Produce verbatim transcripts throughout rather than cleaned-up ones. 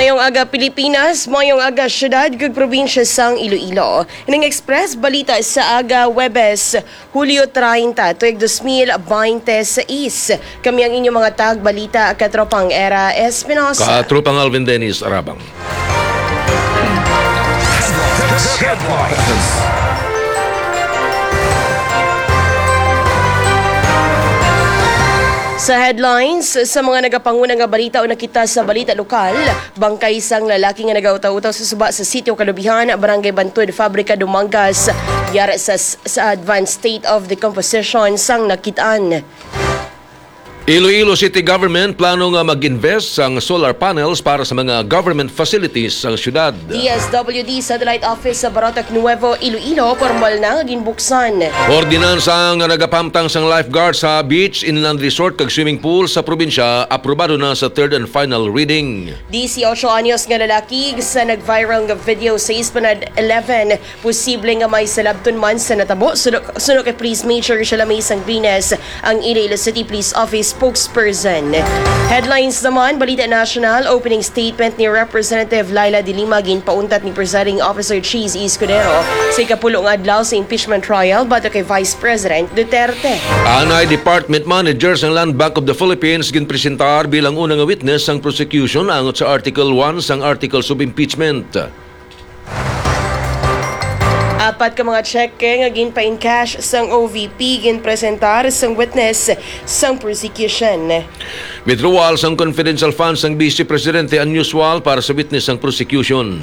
Mayong aga Pilipinas, mayong aga syudad kag probinsya sang Iloilo. Ining express balita sa aga Webes, Hulyo treinta, tuig dos mil veintiséis. Kami ang inyong mga tag balita katropang Era Espinosa. Katropang Alvin Dennis Arabang. Sa headlines, sa mga nagapanguna nga balita o nakita sa balita lokal, bangkay isang lalaki nga nagautaw-utaw sa suba sa sitio Kalubihan, Barangay Bantud, Fabrika Dumangas, yara sa, sa advanced state of decomposition sang nakitaan. Iloilo City Government plano nga mag-invest sa solar panels para sa mga government facilities sa syudad. D S W D Satellite Office sa Barotac Nuevo, Iloilo, formal na ginbuksan. Ordinansa nga nagapamtang sang lifeguard sa beach, inland resort kag swimming pool sa probinsya, aprobado na sa third and final reading. eighteen anyos nga lalaki sa nag-viral nga video sa Hispanad eleven, posible nga may salabton man sa natabo. Sunod, sunod kay Police Major Shalamay Sangrines, ang Iloilo City Police Office spokesperson. Headlines naman, Balita National, opening statement ni Representative Laila de Lima ginpauntat ni Presiding Officer Cheese Escudero sa ikapulong adlaw sa impeachment trial bato kay Vice President Duterte. Anay Department Managers ng Land Bank of the Philippines ginpresentar bilang unang witness ang prosecution angot sa Article one sang Articles of Impeachment. Apat ka mga cheque nga ginpa-in cash sang O V P ginpresentar sang witness sang prosecution. Withdrawal sang confidential funds sang Vice Presidente unusual para sa witness sang prosecution.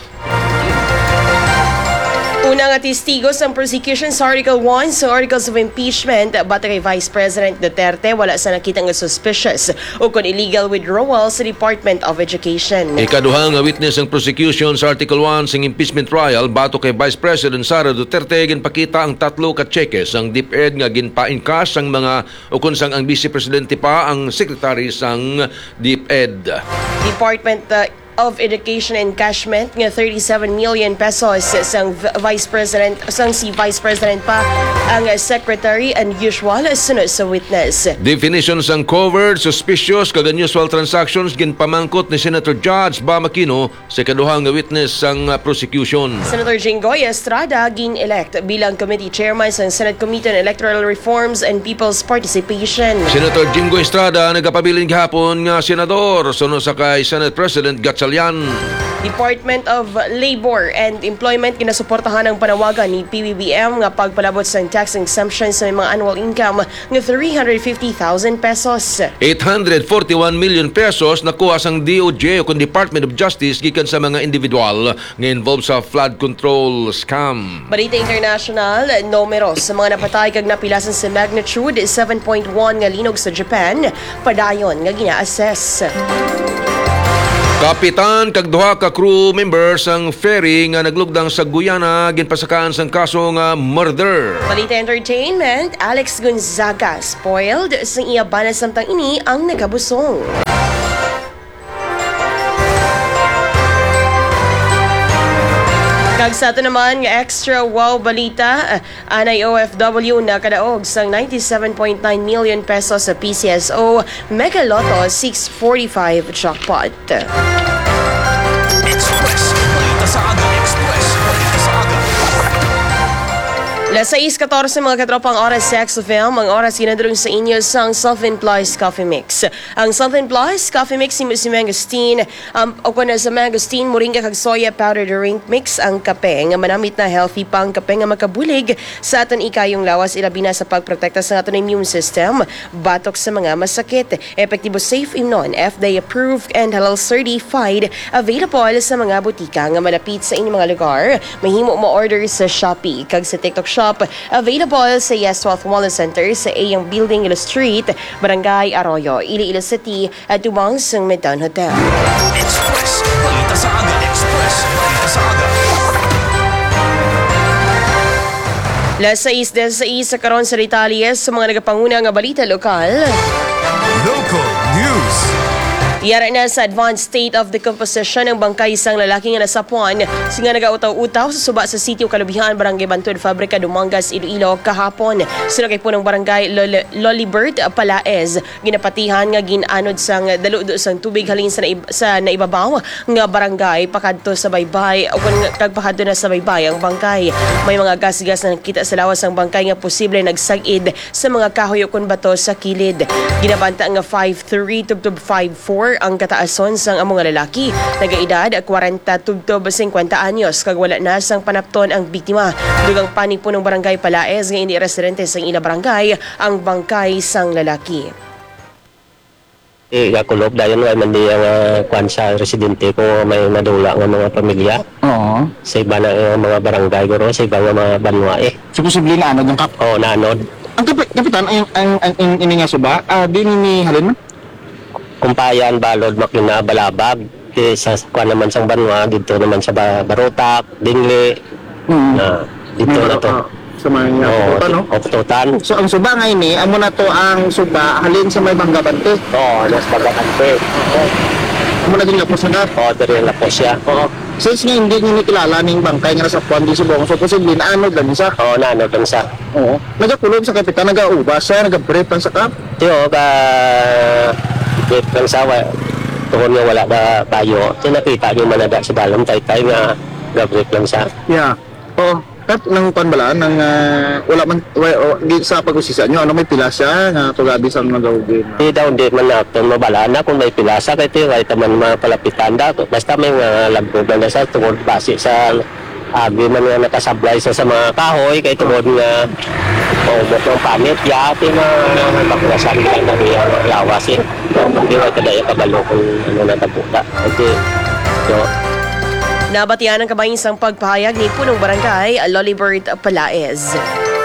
Una nga testigo sa prosecution sa Article one sa Articles of Impeachment bato kay Vice President Duterte, wala sa nakita nga suspicious o kung illegal withdrawal sa Department of Education. Ikaduha nga witness ang prosecution sa Article one sang impeachment trial bato kay Vice President Sara Duterte ginpakita ang tatlo ka cheque sang DepEd nga ginpa-in cash sang mga o kung sang ang Vice Presidente pa ang Secretary sang DepEd. Department uh, of Education encashment nga thirty-seven million pesos sang Vice President sang si Vice President pa ang Secretary unusual sunod sa witness. Definition sang covered, suspicious kag unusual transactions ginpamangkot ni Senator Judge Bam Aquino sa kaduhang nga witness sang prosecution. Senator Jinggoy Estrada gin-elect bilang Committee Chairman sang Senate Committee on Electoral Reforms and People's Participation. Senator Jinggoy Estrada nagapabilin gihapon nga senador sunod sa kay Senate President Gatchalian. Department of Labor and Employment ginasuportahan ang panawagan ni P B B M nga pagpalabot sa tax exemption sa mga annual income nga three hundred fifty thousand pesos. eight hundred forty-one million pesos nakuha sang D O J o kung Department of Justice gikan sa mga individual nga involved sa flood control scam. Balita International, numeros sa mga napatay kag napilasan sa magnitude seven point one nga linog sa Japan, padayon nga gina-assess. Kapitan kag duha ka crew members ang ferry nga naglugdang sa Guyana ginpasakaan sang kaso nga murder. Balita Entertainment, Alex Gonzaga spoiled sang iya banas samtang ini ang nagabusong. Kag sa ato naman nga extra wow balita, anay O F W na kadaog sang ninety-seven point nine million pesos sa P C S O Mega Lotto six forty-five jackpot. Express balita sa aga. Express balita sa aga. Las sais fourteen mga katropang oras sa X F M, ang oras ginadulong sa inyo sang Sulfin Plus Coffee Mix. Ang Sulfin Plus Coffee Mix si, si Mangosteen, um, o kung na sa Mangosteen, moringa kag soya powder drink mix ang kape nga manamit na healthy pang kape nga makabulig sa aton ikayong lawas, ilabi na sa pagprotekta sa aton immune system, batok sa mga masakit. Epektibo, safe imnon, F D A approved and halal certified, available sa mga butika nga malapit sa inyong mga lugar. Mahimo mo order sa Shopee kag sa TikTok Shop. Available sa Yes Wealth Wellness Center sa Ayang Building, Ilo Street, Barangay Arroyo, Iloilo City at Tubang sang Midtown Hotel. Express balita sa aga. Express balita sa aga. Las sais des sais sa karon sa Ritalies sa mga nagapanguna nga balita lokal. Local news. Yara na sa advanced state of decomposition ng bangkay isang lalaki nga nasapuan singa nagautaw-utaw sa suba sa sitio Kalubihan, Barangay Bantud, Fabrika, Dumangas, Iloilo kahapon. Sinakay po ng barangay Lol- Lolibert Palaez ginapatihan nga ginanod sang daludo sang tubig halin sa, naib- sa naibabaw nga barangay pakadto sa baybay o kung kagpakadto na sa baybay ang bangkay. May mga gas-gas na nakita sa lawas ang bangkay nga posible nagsagid sa mga kahoy o kun bato sa kilid. Ginabanta nga five three tubtob five four ang kataason sang among nga lalaki. Nagaedad forty tubtob fifty anyos kag wala na sang panapton ang biktima. Dugang panig po ng barangay Palaez nga hindi residente sang ila barangay ang bangkay sang lalaki. Eh, kakulob dahil nga man di ang uh, kwan sa residente ko may nadula nga mga pamilya. Oo. Sa iba na uh, mga barangay ko sa iba nga mga banwa eh. So, posible na ano yung kap. Oo, naanod. Ang kapi- kapitan, ang, ang, ang, ang ini nga suba, ah, di ni halin man? Kumpayan, balod, makina, balabag. Eh, sa kwan naman sa banwa, dito naman sa ba- barutak, dingli. Hmm. Na, dito na to. Ah, sa mga nga Oo, puputan, no? puputan. So, ang suba nga ini, amo na to ang suba, halin sa may Banggabante. Oo, nas bagakante. Amo na din nga po sa gat. Oo, diri na po siya. Oo. Since nga hindi nyo kilala ning bangkay nga nasa Puan di Subong, so posible na ano lang siya. Oo, naanod lang siya. Oo. Nagakulob sa kapitan, nagaubas siya, nagabrief lang sa kap. Tiyo, ka... Wait lang sa wa. Tuhon nga wala na tayo. Ito nakita nyo manada sa dalam, tay-tay nga gabrief lang siya. Yeah. Oo. Kat nang panbalaan nang uh, wala man wa, o, di, sa pag-usisa nyo, ano may pila siya nga tugabi sa mga gawin. Di daw di man natin mabala na kung may pilasa kay tiyo, kahit naman mapalapitan daw. Basta may mga lagbog na sa tungod base sa agi man nga nakasablay sa sa mga kahoy, kay tungod nga paubot ng pamit, yati na bakulasan lang na niya lawas eh. Hindi nga kadaya kabalo kung ano na tabuta. Okay. So, Nabatian ang kabayang isang pagpahayag ni punong barangay Lolibert Palaez.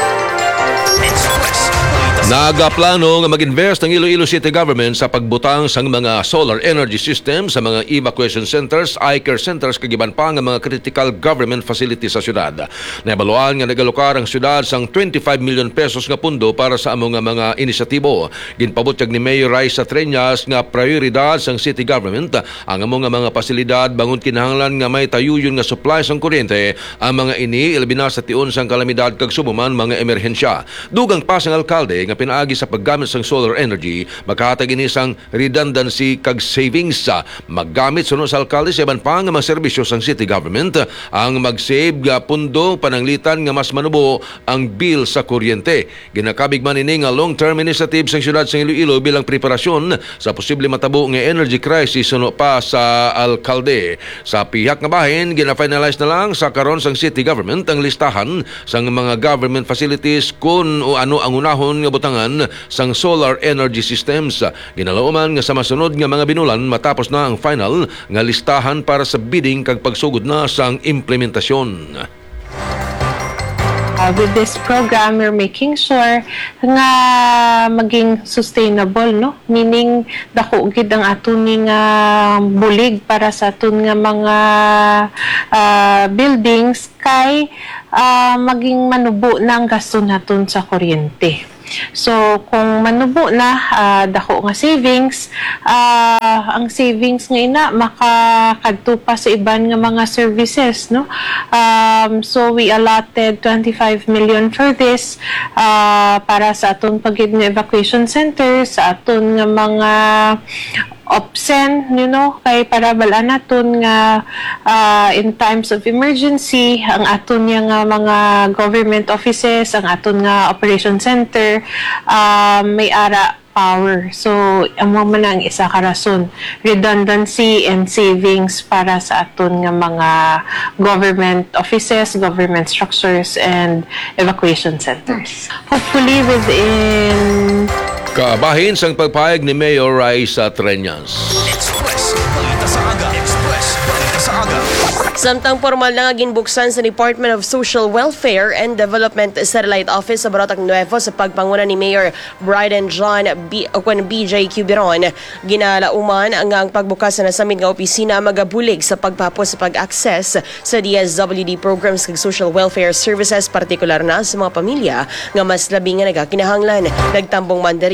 Express. Nagaplano nga mag-invest ng Iloilo City Government sa pagbutang sang mga solar energy system sa mga evacuation centers, I-care centers, kagiban pa nga mga critical government facilities sa syudad. Naebaluan nga nagalokar ang syudad sang twenty-five million pesos nga pundo para sa among nga mga inisyatibo. Ginpabutyag ni Mayor Raisa Treñas nga prioridad sang city government ang among nga mga pasilidad bangon kinahanglan nga may tayuyon nga supply sang kuryente ang mga ini ilabi na sa tion sang kalamidad kag sumuman mga emerhensya. Dugang pa sang alkalde nga pinaagi sa paggamit sang solar energy, maghatag ini sang redundancy kag savings sa maggamit sunod sa alkalde sa iban pa nga mga serbisyo sang city government ang mag-save nga pundo pananglitan nga mas manubo ang bill sa kuryente. Ginakabig man ini nga long-term initiative sang syudad sang Iloilo bilang preparasyon sa posible matabo nga energy crisis suno pa sa alkalde. Sa pihak nga bahin, gina-finalize na lang sa karon sang city government ang listahan sang mga government facilities kung o ano ang unahon nga butangan sang solar energy systems. Ginalauman nga sa masunod nga mga binulan matapos na ang final nga listahan para sa bidding kag pagsugod na sang implementasyon. Uh, with this program, we're making sure nga maging sustainable, no? Meaning, dako gid ang aton nga bulig para sa aton nga mga uh, buildings kay uh, maging manubo na ang gasto naton sa kuryente. So, kung manubo na, uh, dako nga savings, uh, ang savings nga ina, makakadto pa sa iban nga mga services, no? Um, so, we allotted twenty-five million for this uh, para sa aton pagid nga evacuation center, sa aton nga mga opsen, you know, kay para balaan naton nga uh, in times of emergency, ang aton nga mga government offices, ang aton nga operation center, uh, may ara power. So, amo man ang isa ka rason, redundancy and savings para sa aton nga mga government offices, government structures, and evacuation centers. Hopefully within Kabahin sang pagpayag ni Mayor Raisa Treñas. Express. Balita sa aga. Express. Balita sa aga. Samtang formal na nga ginbuksan sa Department of Social Welfare and Development Satellite Office sa Barotac Nuevo sa pagpanguna ni Mayor Bryden John B. Okwen B J Cuberon, ginalauman ang ang pagbukas na nasamit nga opisina magabulig sa pagpapos sa pag-access sa D S W D programs kag social welfare services, partikular na sa mga pamilya nga mas labi nga nagakinahanglan. Nagtambong man diri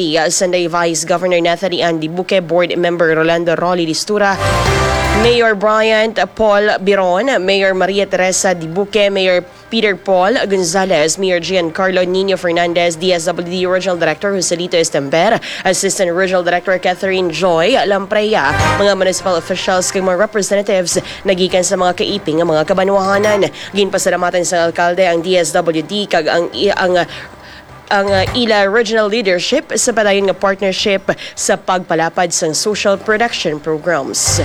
Secretary uh, Sunday Vice Governor Nathalie Ann Dibuque, Board Member Rolando Rolly Listura, Mayor Bryant Paul Biron, Mayor Maria Teresa Dibuque, Mayor Peter Paul Gonzalez, Mayor Giancarlo Nino Fernandez, D S W D Regional Director Joselito Estamber, Assistant Regional Director Catherine Joy Lampreya, mga municipal officials kag mga representatives nagikan sa mga kaiping ng mga kabanwahanan. Ginpasalamatan sa alkalde ang D S W D kag ang ang ang uh, ila regional leadership sa padayon nga partnership sa pagpalapad sa social production programs.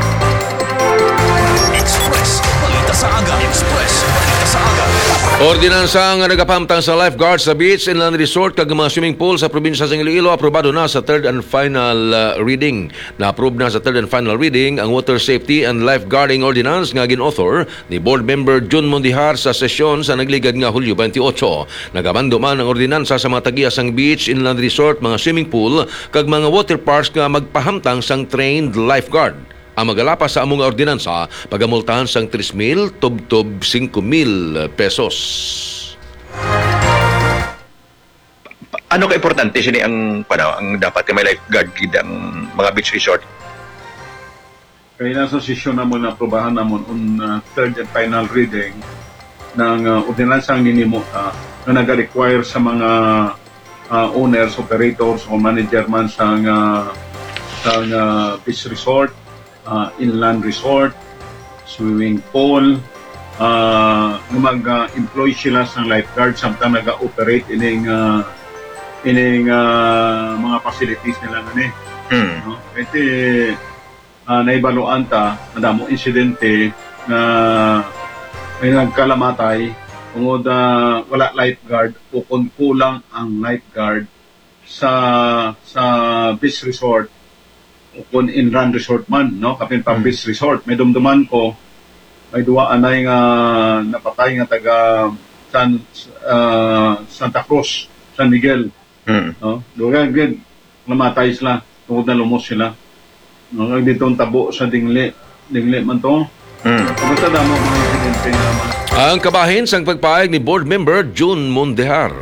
Express. Balita sa aga. Express. Balita sa aga. Ordinansa nga nagapamtang sa lifeguard sa beach, inland resort kag mga swimming pool sa probinsya sa Iloilo aprobado na sa third and final uh, reading. Na-approve na sa third and final reading ang Water Safety and Lifeguarding Ordinance nga gin-author ni Board Member June Mondihar sa sesyon sa nagligad nga Hulyo twenty-eight. Nagamando man ang ordinansa sa mga tagiasang beach, inland resort, mga swimming pool kag mga water parks nga magpahamtang sang trained lifeguard. Ang magalapas sa among ordinansa, pagamultahan sang three mil, tub-tub five mil pesos. Ano ka importante sini ang ano, ang dapat may lifeguard gid ang mga beach resort? Kaya nasa sesyon namon na aprobahan namon on uh, third and final reading ng uh, ordinansang ginhimuta na nag-require sa mga uh, owners, operators o manager man sa uh, sa uh, beach resort, uh, inland resort, swimming pool, uh, mag-employ sila sa lifeguard samtang nag-operate ining uh, ining uh, mga facilities nila nga ni. Hmm. No? Ito uh, naibaluan ta, nadamo insidente na may nagkalamatay tungod uh, wala lifeguard o kung kulang ang lifeguard sa sa beach resort o kung inland resort man, no? Kapin pang beach resort, may dumduman ko may duwa anay nga napatay nga taga San, uh, Santa Cruz, San Miguel. Hmm. No? Duwa good, namatay sila tungod na lumos sila. No, dito ang tabo sa dingli, dingli man to. Hmm. Basta damo mga insidente naman. Ang kabahin sang pagpaayag ni Board Member June Mondihar.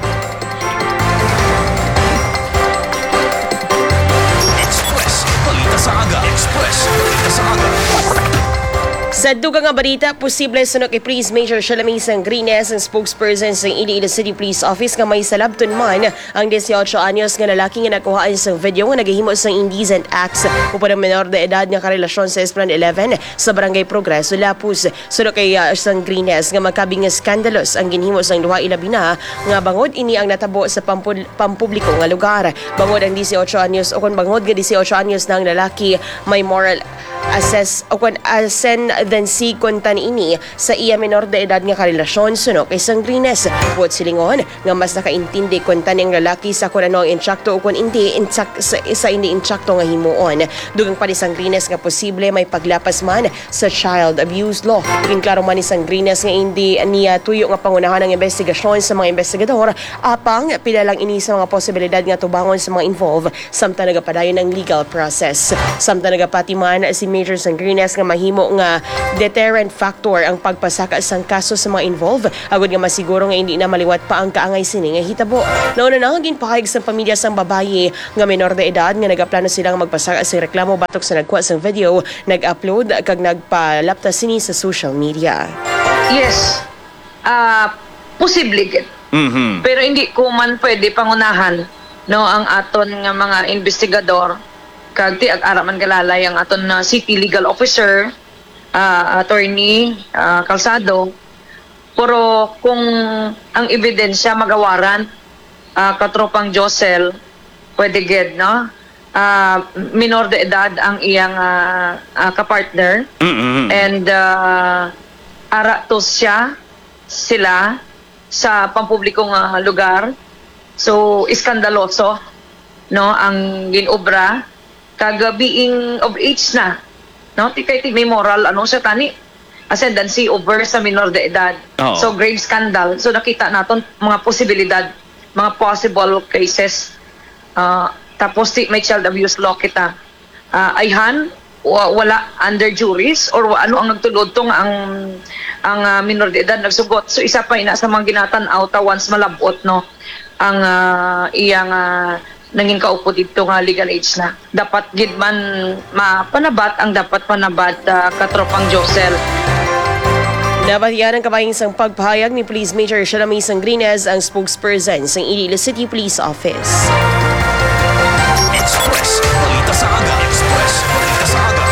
Express. Balita sa aga. Express. Balita sa aga. Sa dugang nga balita, posible sunod kay Police Major Shalami Sangrines ang spokesperson sa Iloilo City Police Office nga may salabton man ang eighteen anyos nga lalaki nga nakuhaan sa video nga naghihimo sa indecent acts upang ang menor de edad nga karelasyon sa Esplan eleven sa Barangay Progreso, Lapus. Sunod kay uh, Sangrines nga magkabing nga skandalos ang ginhimo sang duha ilabi na nga bangod ini ang natabo sa pampul- pampubliko nga lugar. Bangod ang eighteen anyos o kung bangod nga eighteen anyos na ang lalaki may moral assess o kung ascendancy kontan ini sa iya menor de edad nga karelasyon suno kay Sangrines. Buot silingon nga mas nakaintindi kontan ang lalaki sa kung ano ang intsakto o kung hindi intsak, sa, sa hindi intsakto nga himuon. Dugang pa ni Sangrines nga posible may paglapas man sa child abuse law. King klaro man ni Sangrines nga hindi niya tuyo nga pangunahan ng investigasyon sa mga investigador apang pilalang ini sa mga posibilidad nga tubangon sa mga involved samtang nagapadayon ng legal process. Samtang nagapati man si Major Sangrines nga mahimo nga deterrent factor ang pagpasaka sang kaso sa mga involved agud nga masiguro nga hindi na maliwat pa ang kaangay sini nga hitabo. Nauna na ginpahayag sa pamilya sang babaye nga menor de edad nga nagaplano silang magpasaka sa reklamo batok sa nagkuha sang video, nag-upload kag nagpalapta sini sa social media. Yes. Ah, posible gid. Mhm. Pero hindi ko man pwede pangunahan no ang aton nga mga investigador kag ti ag-ara man galalay ang aton na city legal officer, uh, attorney uh, Calzado. Pero kung ang ebidensya magawaran uh, katropang Josel pwede gid no. Uh, minor de edad ang iyang uh, uh, kapartner. Mhm. And uh, ara to siya sila sa pampublikong uh, lugar. So iskandaloso no ang ginobra kag being of age na no tikay ti may moral ano sa tani ascendancy over sa minor de edad. Oo. So grave scandal. So nakita naton mga posibilidad, mga possible cases. Uh, tapos ti may child abuse law kita. Uh, ayhan wa- wala under juris or wa- ano ang nagtulod tong ang ang uh, minor de edad nagsugot. So isa pa ina sa mga ginatan-aw ta once malabot no ang uh, iyang uh, nangin kaupo dito nga legal age na. Dapat gid man mapanabat ang dapat panabat uh, katropang Josel. Nabatiyan ang kabayang isang pagpahayag ni Police Major Shalami Sangrines, ang spokesperson sa Iloilo City Police Office. Express, balita sa aga. Express, balita sa aga.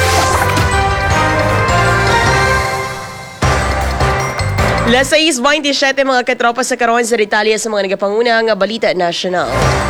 Las sais twenty-seven mga katropa sa karon sa detalye sa mga nagapanguna nga balita national.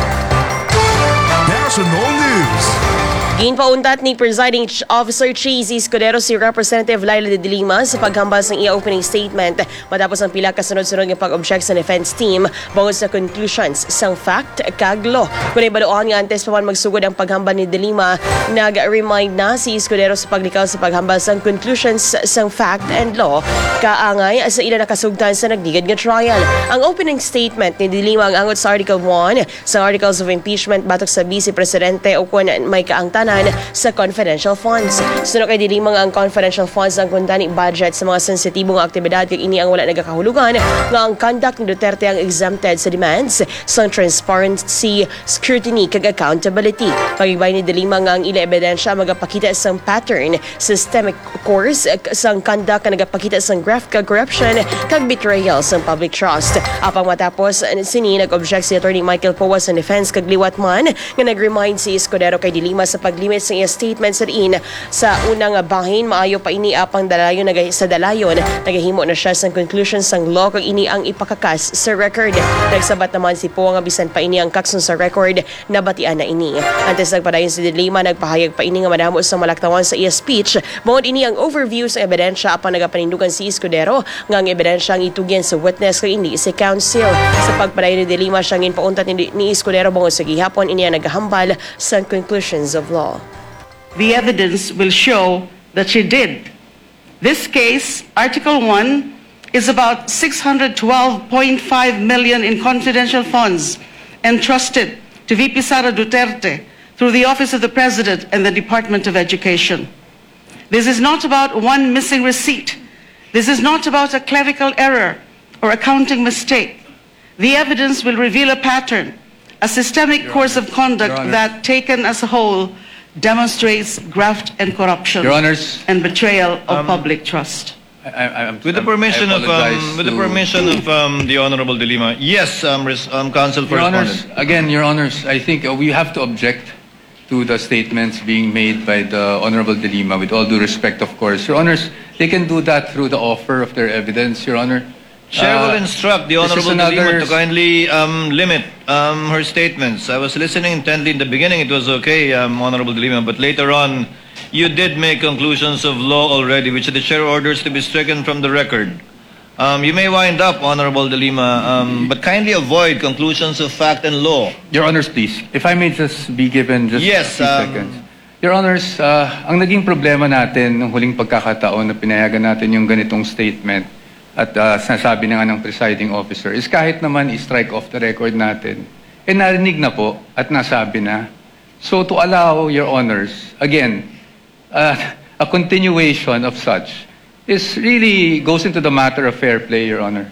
National News. Ginpauntat ni Presiding Officer Cheesy Escudero si Representative Laila de Lima sa paghambal sa iya opening statement matapos ang pila kasunod-sunod ng pag-object sa defense team bangod sa conclusions sang fact kag law. Kung ibadoan nga antes pa man magsugod ang paghambal ni de Lima, nag-remind na si Escudero sa paglikaw sa paghambal sang conclusions sang fact and law kaangay sa ila nakasugdan sa nagdigad nga trial. Ang opening statement ni de Lima ang angot sa Article one sa Articles of Impeachment batok sa Vice Presidente o kung may kaangtan sa confidential funds. Sunod kay dili mga ang confidential funds ang kundani budget sa mga sensitibong aktibidad kag ini ang wala nagakahulugan nga ang conduct ni Duterte ang exempted sa demands sa transparency, scrutiny kag accountability. Pagibay ni Dilima nga ang ila ebidensya magapakita sang pattern, systemic course sang conduct nga nagapakita sang graft kag corruption kag betrayal sang public trust. Apang matapos sini nag-object si Attorney Michael Powa sa defense kag liwat man nga nag-remind si Escudero kay Dilima sa paglimit sa iya statement sa diin sa unang bahin maayo pa ini apang dalayon nagay sa dalayon nagahimo na siya sa conclusion sang law kag ini ang ipakakas sa record. Nagsabat naman si Powa nga bisan pa ini ang kakson sa record nabatian na ini. Antes nagpadayon si Dilima nagpahayag pa ini nga madamo sa malaktawan sa iya speech bangod ini ang overview sa ebidensya apang nagapanindugan si Escudero nga ang ebidensya ang itugyan sa witness kag ini si counsel. Sa pagpadayon ni Dilima siyang ginpauntat ni, ni Escudero bangod sa gihapon ini ang naghahambal sa conclusions of law. The evidence will show that she did. This case, Article one, is about six hundred twelve point five million in confidential funds entrusted to V P Sara Duterte through the Office of the President and the Department of Education. This is not about one missing receipt. This is not about a clerical error or accounting mistake. The evidence will reveal a pattern, a systemic course of conduct that, taken as a whole, demonstrates graft and corruption Your Honors, and betrayal of um, public trust. I, I, I'm, With the permission I of um, with the to- permission of um, the Honorable De Lima, yes, um, res- um, Counsel for Your Honors, Respondent. again, Your Honors, I think uh, we have to object to the statements being made by the Honorable De Lima, with all due respect, of course. Your Honors, they can do that through the offer of their evidence, Your Honor. Chair will Uh, instruct the this is Honorable De Lima another- to kindly um, limit um, her statements. I was listening intently in the beginning. It was okay, um, Honorable De Lima, but later on, you did make conclusions of law already, which the chair orders to be stricken from the record. Um, you may wind up, Honorable De Lima, um, but kindly avoid conclusions of fact and law. Your Honors, please, if I may just be given just Yes, a few um, seconds. Your Honors, uh, ang naging problema natin nung huling pagkakataon na pinayagan natin yung ganitong statement at uh, sinasabi na nga ng presiding officer is kahit naman i-strike off the record natin, eh narinig na po at nasabi na. So to allow, Your Honors, again, uh, a continuation of such is really goes into the matter of fair play, Your Honor.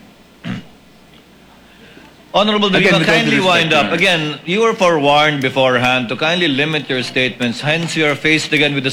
Honorable De Again, Lima, with all due kindly respect, wind Your up. Honor. Again, you were forewarned beforehand to kindly limit your statements. Hence, you are faced again with the